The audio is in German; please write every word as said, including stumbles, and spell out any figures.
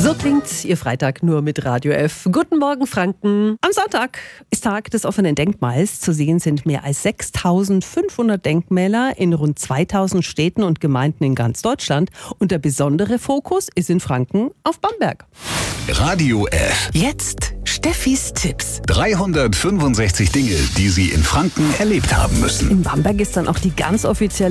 So klingt Ihr Freitag nur mit Radio F. Guten Morgen, Franken. Am Sonntag ist Tag des offenen Denkmals. Zu sehen sind mehr als sechstausendfünfhundert Denkmäler in rund zweitausend Städten und Gemeinden in ganz Deutschland. Und der besondere Fokus ist in Franken auf Bamberg. Radio F. Jetzt Steffis Tipps. dreihundertfünfundsechzig Dinge, die Sie in Franken erlebt haben müssen. In Bamberg ist dann auch die ganz offizielle